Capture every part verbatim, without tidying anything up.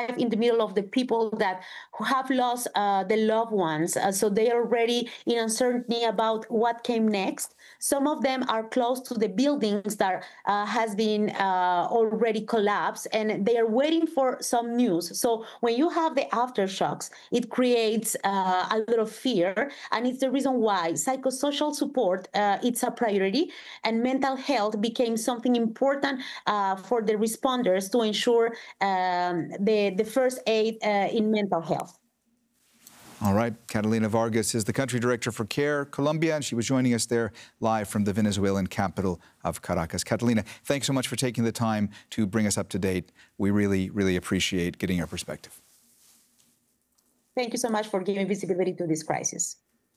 arrive in the middle of the people that who have lost uh, their loved ones. Uh, so they are already in uncertainty about what came next. Some of them are close to the buildings that uh, has been uh, already collapsed, and they are waiting for some news. So when you have the aftershocks, it creates uh, a lot of fear, and it's the reason why psychosocial support uh, it's a priority, and mental health became something important uh, for the responders to ensure um, the the first aid uh, in mental health. All right, Catalina Vargas is the country director for CARE Colombia, and she was joining us there live from the Venezuelan capital of Caracas. Catalina, thanks so much for taking the time to bring us up to date. We really, really appreciate getting your perspective. Thank you so much for giving visibility to this crisis.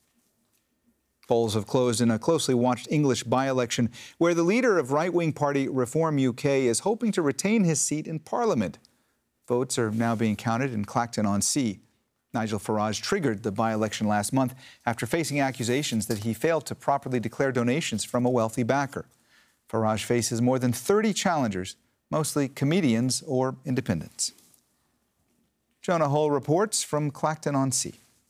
Polls have closed in a closely watched English by-election where the leader of right-wing party Reform U K is hoping to retain his seat in Parliament. Votes are now being counted in Clacton-on-Sea. Nigel Farage triggered the by-election last month after facing accusations that he failed to properly declare donations from a wealthy backer. Farage faces more than thirty challengers, mostly comedians or independents. Jonah Hull reports from Clacton-on-Sea.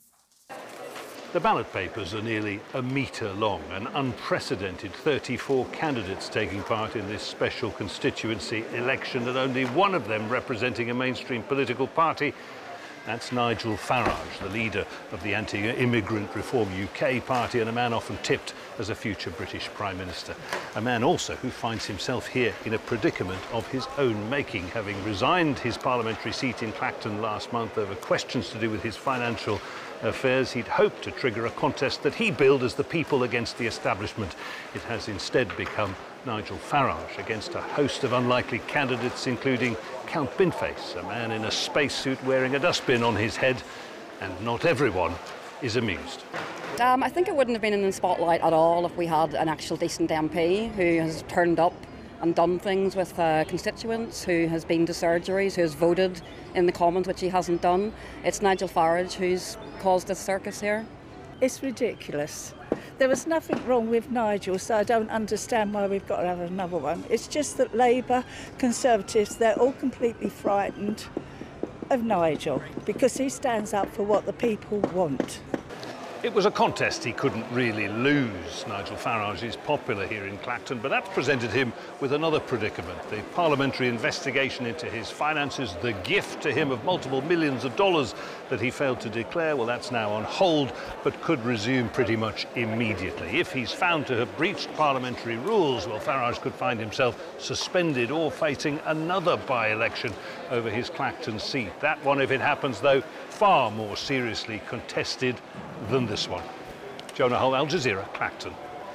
The ballot papers are nearly a metre long, an unprecedented thirty-four candidates taking part in this special constituency election, and only one of them representing a mainstream political party. That's Nigel Farage, the leader of the anti-immigrant Reform U K party and a man often tipped as a future British Prime Minister. A man also who finds himself here in a predicament of his own making, having resigned his parliamentary seat in Clacton last month over questions to do with his financial affairs. He'd hoped to trigger a contest that he billed as the people against the establishment. It has instead become Nigel Farage against a host of unlikely candidates, including Count Binface, a man in a spacesuit wearing a dustbin on his head, and not everyone is amused. Um, I think it wouldn't have been in the spotlight at all if we had an actual decent M P who has turned up and done things with uh, constituents, who has been to surgeries, who has voted in the Commons, which he hasn't done. It's Nigel Farage who's caused this circus here. It's ridiculous. There was nothing wrong with Nigel, so I don't understand why we've got to have another one. It's just that Labour, Conservatives, they're all completely frightened of Nigel because he stands up for what the people want. It was a contest he couldn't really lose. Nigel Farage is popular here in Clacton, but that's presented him with another predicament. The parliamentary investigation into his finances, the gift to him of multiple millions of dollars that he failed to declare, well, that's now on hold, but could resume pretty much immediately. If he's found to have breached parliamentary rules, well, Farage could find himself suspended or facing another by-election over his Clacton seat. That one, if it happens, though, far more seriously contested than this one. Jonah Hull, Al Jazeera, Clacton.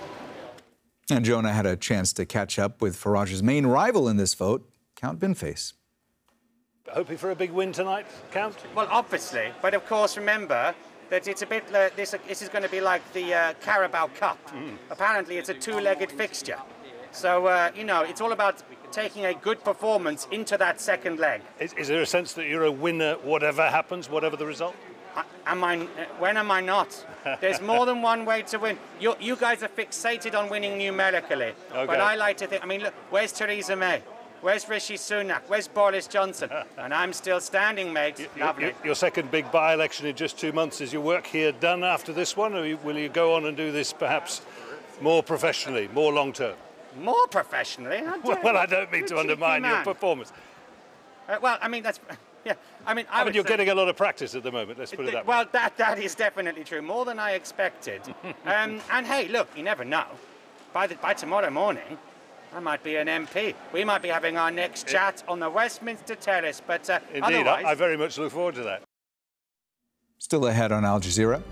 And Jonah had a chance to catch up with Farage's main rival in this vote, Count Binface. Hoping for a big win tonight, Count? Well, obviously, but of course remember that it's a bit, uh, this, this is going to be like the uh, Carabao Cup. Mm. Apparently it's a two-legged fixture. So, uh, you know, it's all about taking a good performance into that second leg. Is, is there a sense that you're a winner whatever happens, whatever the result? I, am I, when am I not? There's more than one way to win. You, you guys are fixated on winning numerically. Okay. But I like to think, I mean, look, where's Theresa May? Where's Rishi Sunak? Where's Boris Johnson? And I'm still standing, mate. You, Lovely. You, your second big by-election in just two months. Is your work here done after this one, or will you go on and do this perhaps more professionally, more long-term? More professionally? Well, well, I don't mean to undermine your performance. Uh, well, I mean, that's... Yeah, I mean, I I mean you're say, getting a lot of practice at the moment, let's put it that way. Well, that, that is definitely true, more than I expected. um, and hey, look, you never know. By, the, by tomorrow morning, I might be an M P. We might be having our next chat on the Westminster Terrace, but uh, Indeed, otherwise... I, I very much look forward to that. Still ahead on Al Jazeera.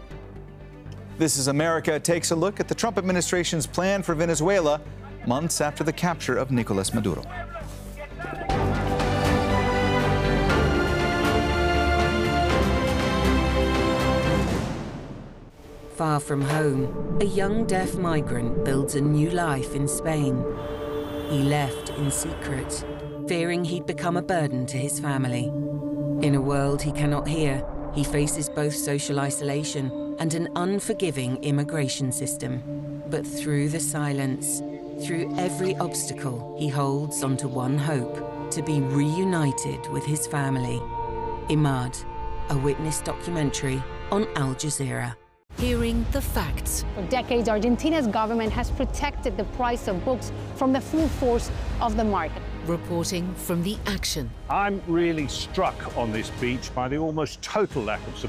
This is America takes a look at the Trump administration's plan for Venezuela months after the capture of Nicolas Maduro. Far from home, a young deaf migrant builds a new life in Spain. He left in secret, fearing he'd become a burden to his family. In a world he cannot hear, he faces both social isolation and an unforgiving immigration system. But through the silence, through every obstacle, he holds onto one hope: to be reunited with his family. Imad, a witness documentary on Al Jazeera. Hearing the facts. For decades, Argentina's government has protected the price of books from the full force of the market. Reporting from the action. I'm really struck on this beach by the almost total lack of